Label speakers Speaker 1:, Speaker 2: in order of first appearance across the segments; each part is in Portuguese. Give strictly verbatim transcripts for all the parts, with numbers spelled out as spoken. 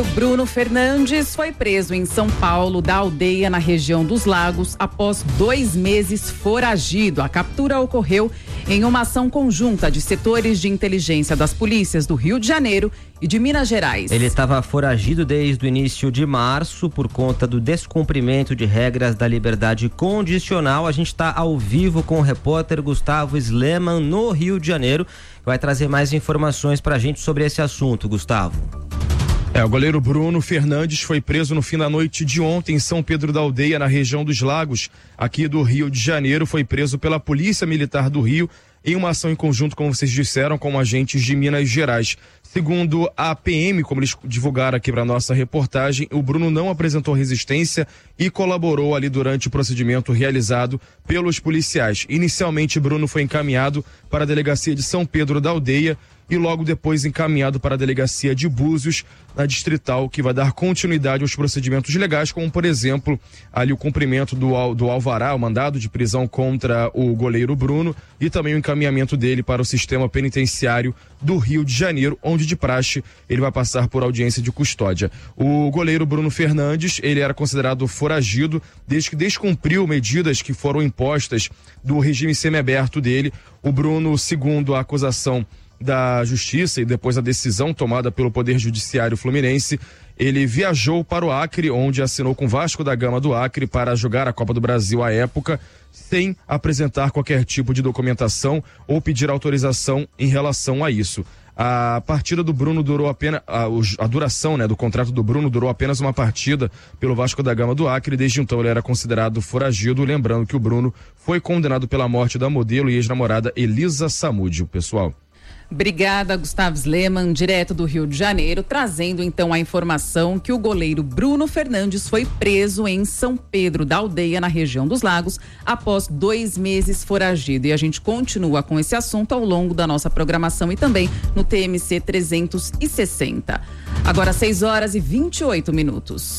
Speaker 1: Bruno Fernandes foi preso em São Paulo, da Aldeia, na região dos Lagos, após dois meses foragido. A captura ocorreu em uma ação conjunta de setores de inteligência das polícias do Rio de Janeiro e de Minas Gerais.
Speaker 2: Ele estava foragido desde o início de março por conta do descumprimento de regras da liberdade condicional. A gente está ao vivo com o repórter Gustavo Sleman no Rio de Janeiro, que vai trazer mais informações para a gente sobre esse assunto. Gustavo.
Speaker 3: É, o goleiro Bruno Fernandes foi preso no fim da noite de ontem em São Pedro da Aldeia, na região dos Lagos, aqui do Rio de Janeiro. Foi preso pela Polícia Militar do Rio em uma ação em conjunto, como vocês disseram, com agentes de Minas Gerais. Segundo a P M, como eles divulgaram aqui para nossa reportagem, o Bruno não apresentou resistência e colaborou ali durante o procedimento realizado pelos policiais. Inicialmente, Bruno foi encaminhado para a delegacia de São Pedro da Aldeia e logo depois encaminhado para a delegacia de Búzios, na Distrital, que vai dar continuidade aos procedimentos legais, como, por exemplo, ali o cumprimento do, do alvará, o mandado de prisão contra o goleiro Bruno e também o encaminhamento dele para o sistema penitenciário do Rio de Janeiro, onde de praxe ele vai passar por audiência de custódia. O goleiro Bruno Fernandes, ele era considerado foragido desde que descumpriu medidas que foram impostas do regime semiaberto dele. O Bruno, segundo a acusação da Justiça e depois a decisão tomada pelo Poder Judiciário Fluminense, ele viajou para o Acre, onde assinou com Vasco da Gama do Acre para jogar a Copa do Brasil à época, sem apresentar qualquer tipo de documentação ou pedir autorização em relação a isso. A partida do Bruno durou apenas, a, a duração, né, do contrato do Bruno durou apenas uma partida pelo Vasco da Gama do Acre. Desde então ele era considerado foragido, lembrando que o Bruno foi condenado pela morte da modelo e ex-namorada Elisa Samúdio, pessoal.
Speaker 1: Obrigada, Gustavo Sleman, direto do Rio de Janeiro, trazendo então a informação que o goleiro Bruno Fernandes foi preso em São Pedro da Aldeia, na região dos Lagos, após dois meses foragido. E a gente continua com esse assunto ao longo da nossa programação e também no T M C trezentos e sessenta. Agora seis horas e vinte e oito minutos.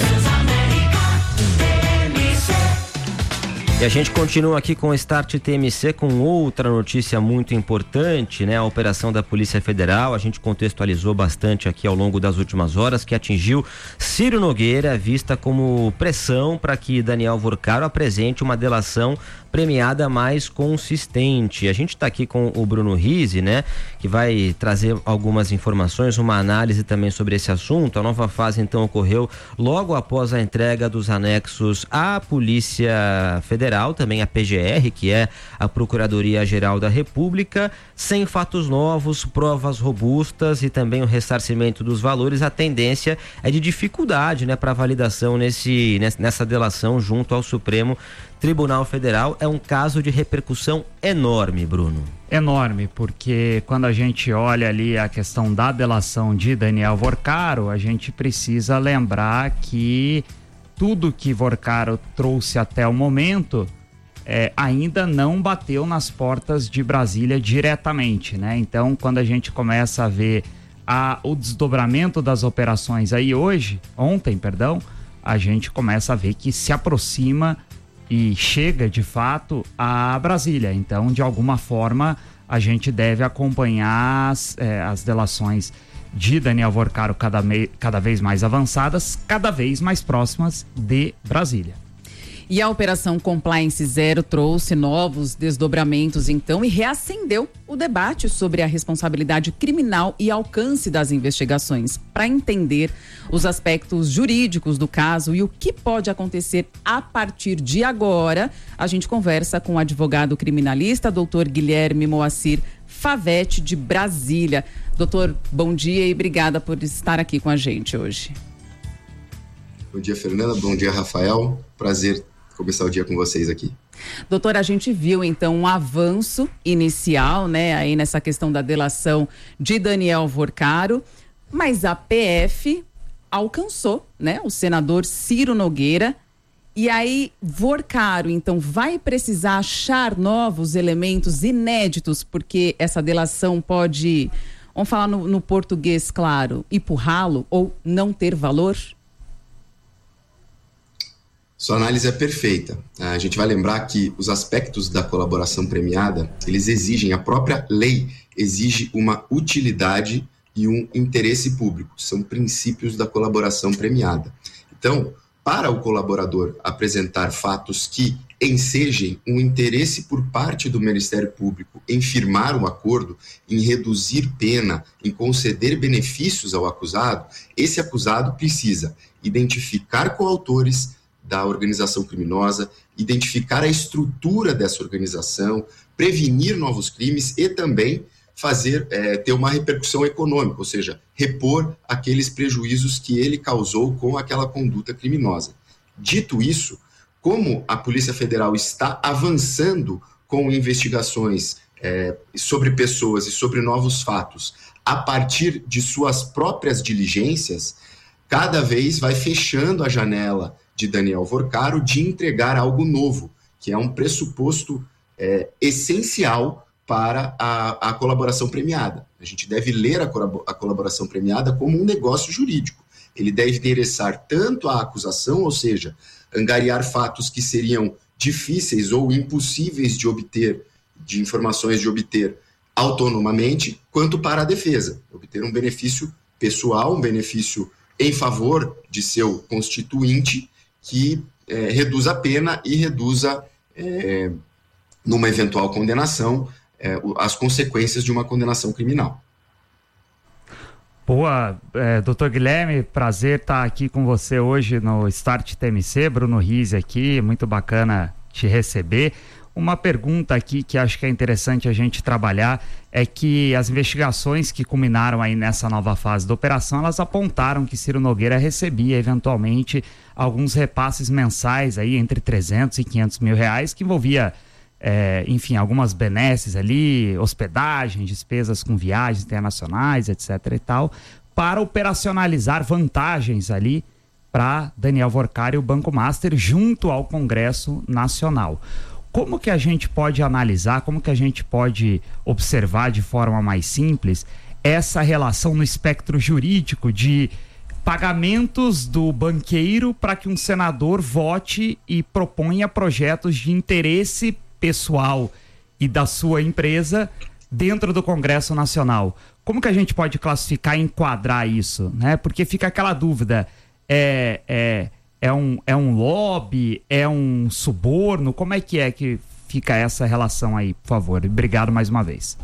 Speaker 2: E a gente continua aqui com o Start T M C com outra notícia muito importante, né? A operação da Polícia Federal, a gente contextualizou bastante aqui ao longo das últimas horas, que atingiu Ciro Nogueira, vista como pressão para que Daniel Vorcaro apresente uma delação premiada mais consistente. A gente está aqui com o Bruno Rizzi, né, que vai trazer algumas informações, uma análise também sobre esse assunto. A nova fase então ocorreu logo após a entrega dos anexos à Polícia Federal, também a P G R, que é a Procuradoria-Geral da República, sem fatos novos, provas robustas e também o ressarcimento dos valores. A tendência é de dificuldade, né, para validação nesse, nessa delação junto ao Supremo Tribunal Federal. É um caso de repercussão enorme, Bruno.
Speaker 4: Enorme, porque quando a gente olha ali a questão da delação de Daniel Vorcaro, a gente precisa lembrar que tudo que Vorcaro trouxe até o momento é, ainda não bateu nas portas de Brasília diretamente, né? Então, quando a gente começa a ver a, o desdobramento das operações aí hoje, ontem, perdão, a gente começa a ver que se aproxima e chega de fato a Brasília. Então, de alguma forma, a gente deve acompanhar as, é, as delações de Daniel Vorcaro cada, me, cada vez mais avançadas, cada vez mais próximas de Brasília.
Speaker 1: E a Operação Compliance Zero trouxe novos desdobramentos, então, e reacendeu o debate sobre a responsabilidade criminal e alcance das investigações, para entender os aspectos jurídicos do caso e o que pode acontecer a partir de agora. A gente conversa com o advogado criminalista, doutor Guilherme Moacir Favete, de Brasília. Doutor, bom dia e obrigada por estar aqui com a gente hoje.
Speaker 5: Bom dia, Fernanda. Bom dia, Rafael. Prazer começar o dia com vocês aqui.
Speaker 1: Doutor, a gente viu então um avanço inicial, né, aí nessa questão da delação de Daniel Vorcaro, mas a P F alcançou, né, o senador Ciro Nogueira. E aí, Vorcaro, então, vai precisar achar novos elementos inéditos, porque essa delação pode, vamos falar no, no português claro, empurrá-lo ou não ter valor?
Speaker 5: Sua análise é perfeita. A gente vai lembrar que os aspectos da colaboração premiada, eles exigem, a própria lei exige uma utilidade e um interesse público. São princípios da colaboração premiada. Então, para o colaborador apresentar fatos que ensejem um interesse por parte do Ministério Público em firmar um acordo, em reduzir pena, em conceder benefícios ao acusado, esse acusado precisa identificar coautores da organização criminosa, identificar a estrutura dessa organização, prevenir novos crimes e também fazer, é, ter uma repercussão econômica, ou seja, repor aqueles prejuízos que ele causou com aquela conduta criminosa. Dito isso, como a Polícia Federal está avançando com investigações é, sobre pessoas e sobre novos fatos a partir de suas próprias diligências, cada vez vai fechando a janela de Daniel Vorcaro de entregar algo novo, que é um pressuposto é, essencial para a, a colaboração premiada. A gente deve ler a, a colaboração premiada como um negócio jurídico. Ele deve endereçar tanto a acusação, ou seja, angariar fatos que seriam difíceis ou impossíveis de obter, de informações de obter autonomamente, quanto para a defesa, obter um benefício pessoal, um benefício em favor de seu constituinte, que é, reduza a pena e reduza, é, numa eventual condenação, é, as consequências de uma condenação criminal.
Speaker 4: Boa, é, doutor Guilherme, prazer estar aqui com você hoje no Start T M C, Bruno Rizzi aqui, muito bacana te receber. Uma pergunta aqui que acho que é interessante a gente trabalhar é que as investigações que culminaram aí nessa nova fase da operação, elas apontaram que Ciro Nogueira recebia eventualmente alguns repasses mensais aí entre trezentos e quinhentos mil reais, que envolvia, é, enfim, algumas benesses ali, hospedagem, despesas com viagens internacionais, etc e tal, para operacionalizar vantagens ali para Daniel Vorcaro e o Banco Master junto ao Congresso Nacional. Como que a gente pode analisar, como que a gente pode observar de forma mais simples essa relação no espectro jurídico de pagamentos do banqueiro para que um senador vote e proponha projetos de interesse pessoal e da sua empresa dentro do Congresso Nacional? Como que a gente pode classificar e enquadrar isso, né? Porque fica aquela dúvida, é... é É um, é um lobby? É um suborno? Como é que é que fica essa relação aí, por favor? Obrigado mais uma vez.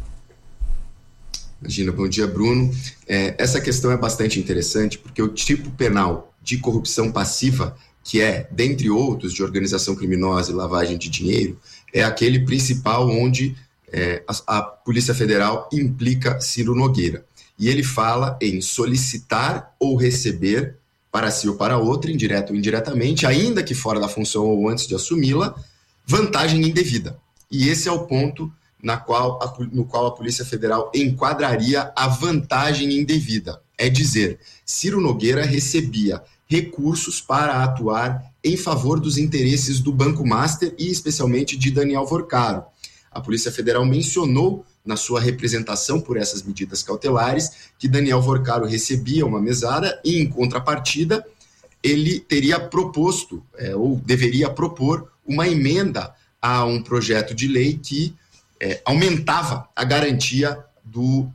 Speaker 5: Imagina, bom dia, Bruno. É, essa questão é bastante interessante porque o tipo penal de corrupção passiva, que é, dentre outros, de organização criminosa e lavagem de dinheiro, é aquele principal onde é, a, a Polícia Federal implica Ciro Nogueira. E ele fala em solicitar ou receber para si ou para outra, indireto ou indiretamente, ainda que fora da função ou antes de assumi-la, vantagem indevida. E esse é o ponto na qual a, no qual a Polícia Federal enquadraria a vantagem indevida. É dizer, Ciro Nogueira recebia recursos para atuar em favor dos interesses do Banco Master e especialmente de Daniel Vorcaro. A Polícia Federal mencionou na sua representação por essas medidas cautelares, que Daniel Vorcaro recebia uma mesada e, em contrapartida, ele teria proposto, é, ou deveria propor, uma emenda a um projeto de lei que é, aumentava a garantia do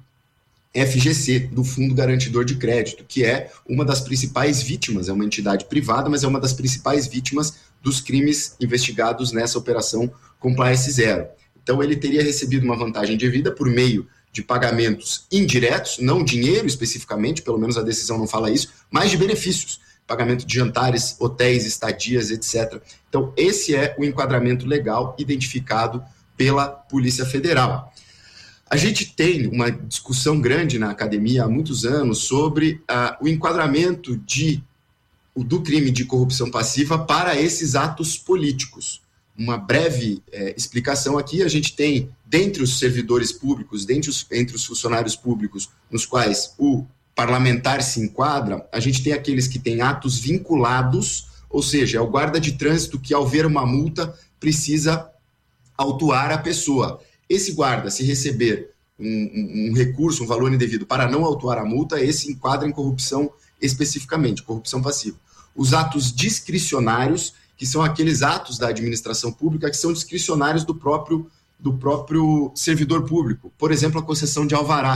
Speaker 5: F G C, do Fundo Garantidor de Crédito, que é uma das principais vítimas, é uma entidade privada, mas é uma das principais vítimas dos crimes investigados nessa operação Compliance Zero. Então, ele teria recebido uma vantagem devida por meio de pagamentos indiretos, não dinheiro especificamente, pelo menos a decisão não fala isso, mas de benefícios, pagamento de jantares, hotéis, estadias, etcétera. Então, esse é o enquadramento legal identificado pela Polícia Federal. A gente tem uma discussão grande na academia há muitos anos sobre uh, o enquadramento de, do crime de corrupção passiva para esses atos políticos. Uma breve é, explicação aqui, a gente tem, dentre os servidores públicos, dentre os, entre os funcionários públicos, nos quais o parlamentar se enquadra, a gente tem aqueles que têm atos vinculados, ou seja, é o guarda de trânsito que, ao ver uma multa, precisa autuar a pessoa. Esse guarda, se receber um, um, um recurso, um valor indevido para não autuar a multa, esse enquadra em corrupção especificamente, corrupção passiva. Os atos discricionários, que são aqueles atos da administração pública que são discricionários do próprio, do próprio servidor público. Por exemplo, a concessão de alvarás.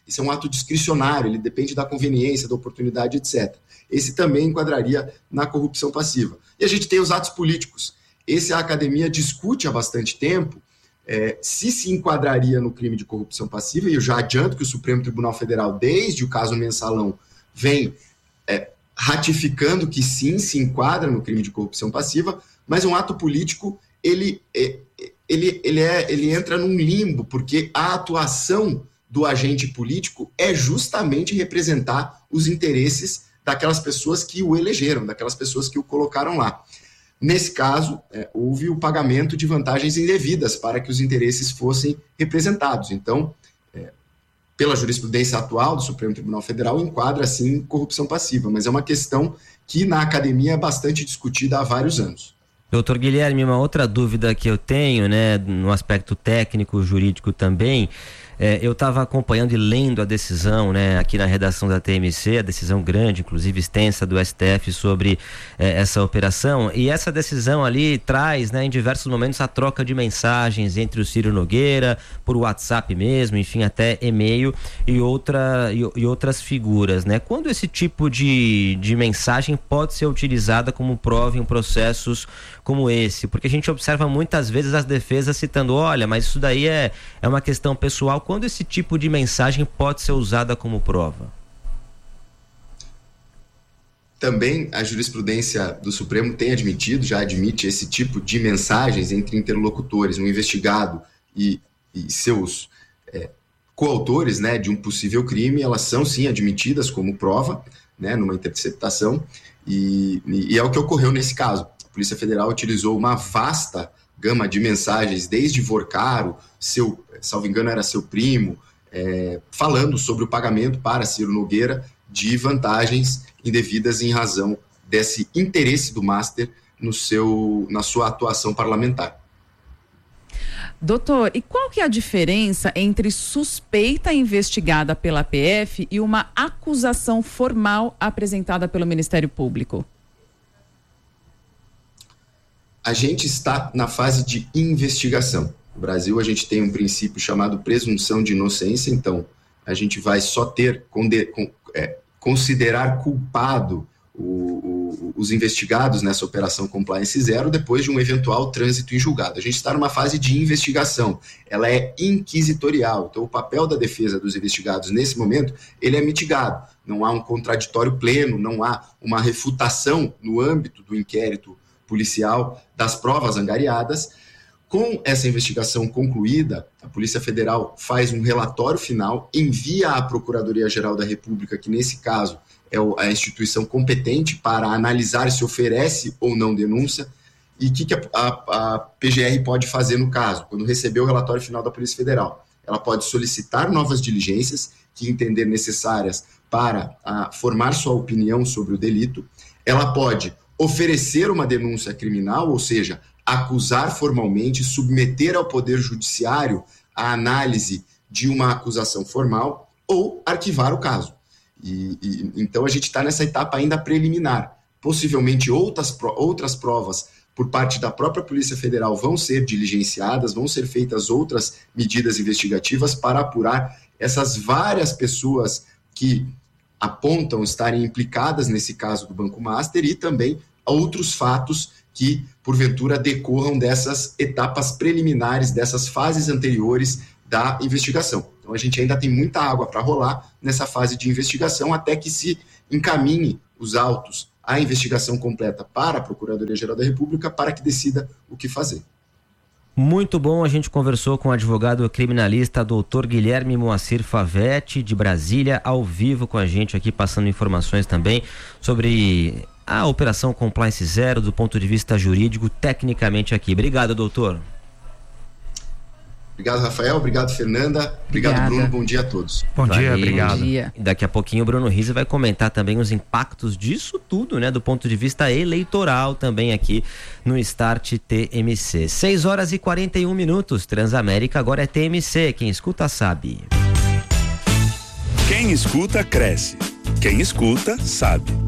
Speaker 5: Isso é um ato discricionário, ele depende da conveniência, da oportunidade, etcétera. Esse também enquadraria na corrupção passiva. E a gente tem os atos políticos. Esse a academia discute há bastante tempo, é, se se enquadraria no crime de corrupção passiva, e eu já adianto que o Supremo Tribunal Federal, desde o caso Mensalão, vem é, ratificando que sim, se enquadra no crime de corrupção passiva, mas um ato político, ele, ele, ele, é, ele entra num limbo, porque a atuação do agente político é justamente representar os interesses daquelas pessoas que o elegeram, daquelas pessoas que o colocaram lá. Nesse caso, é, houve o pagamento de vantagens indevidas para que os interesses fossem representados. Então, é, pela jurisprudência atual do Supremo Tribunal Federal, enquadra, sim, corrupção passiva, mas é uma questão que na academia é bastante discutida há vários anos.
Speaker 2: Doutor Guilherme, uma outra dúvida que eu tenho, né, no aspecto técnico, jurídico também, é, eu estava acompanhando e lendo a decisão, né, aqui na redação da T M C, a decisão grande, inclusive extensa do S T F sobre é, essa operação, e essa decisão ali traz, né, em diversos momentos a troca de mensagens entre o Ciro Nogueira, por WhatsApp mesmo, enfim, até e-mail e, outra, e, e outras figuras, né? Quando esse tipo de, de mensagem pode ser utilizada como prova em processos como esse? Porque a gente observa muitas vezes as defesas citando, olha, mas isso daí é, é uma questão pessoal. Quando esse tipo de mensagem pode ser usada como prova?
Speaker 5: Também a jurisprudência do Supremo tem admitido, já admite esse tipo de mensagens entre interlocutores, um investigado e, e seus é, coautores, né, de um possível crime, elas são sim admitidas como prova, né, numa interceptação, e, e é o que ocorreu nesse caso. A Polícia Federal utilizou uma vasta gama de mensagens, desde Vorcaro, seu, salvo engano era seu primo, é, falando sobre o pagamento para Ciro Nogueira de vantagens indevidas em razão desse interesse do Master no seu, na sua atuação parlamentar.
Speaker 1: Doutor, e qual que é a diferença entre suspeita investigada pela P F e uma acusação formal apresentada pelo Ministério Público?
Speaker 5: A gente está na fase de investigação. No Brasil, a gente tem um princípio chamado presunção de inocência, então a gente vai só ter, conde, con, é, considerar culpado o, o, os investigados nessa operação Compliance Zero depois de um eventual trânsito em julgado. A gente está numa fase de investigação, ela é inquisitorial, então o papel da defesa dos investigados nesse momento, ele é mitigado. Não há um contraditório pleno, não há uma refutação no âmbito do inquérito policial das provas angariadas. Com essa investigação concluída, a Polícia Federal faz um relatório final, envia à Procuradoria-Geral da República, que nesse caso é a instituição competente para analisar se oferece ou não denúncia, e o que, que a, a, a P G R pode fazer no caso, quando receber o relatório final da Polícia Federal. Ela pode solicitar novas diligências que entender necessárias para a, formar sua opinião sobre o delito. Ela pode oferecer uma denúncia criminal, ou seja, acusar formalmente, submeter ao Poder Judiciário a análise de uma acusação formal, ou arquivar o caso. E, e, então a gente está nessa etapa ainda preliminar. Possivelmente outras, outras provas por parte da própria Polícia Federal vão ser diligenciadas, vão ser feitas outras medidas investigativas para apurar essas várias pessoas que apontam estarem implicadas nesse caso do Banco Master e também outros fatos que, porventura, decorram dessas etapas preliminares, dessas fases anteriores da investigação. Então, a gente ainda tem muita água para rolar nessa fase de investigação até que se encaminhe os autos à investigação completa para a Procuradoria-Geral da República para que decida o que fazer.
Speaker 2: Muito bom, a gente conversou com o advogado criminalista doutor Guilherme Moacir Favetti, de Brasília, ao vivo com a gente aqui, passando informações também sobre a operação Compliance Zero do ponto de vista jurídico, tecnicamente aqui. Obrigado, doutor.
Speaker 5: Obrigado, Rafael. Obrigado, Fernanda. Obrigado, Obrigada. Bruno. Bom dia a todos.
Speaker 4: Bom Valeu. dia, obrigado.
Speaker 1: Bom dia.
Speaker 2: Daqui a pouquinho o Bruno Rizzi vai comentar também os impactos disso tudo, né? Do ponto de vista eleitoral também aqui no Start T M C. seis horas e quarenta e um minutos. Transamérica agora é T M C. Quem escuta sabe.
Speaker 6: Quem escuta cresce. Quem escuta sabe.